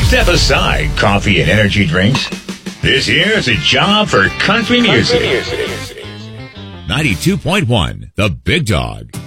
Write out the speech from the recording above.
Step aside coffee and energy drinks. This here's a job for country music. 92.1, The Big Dog.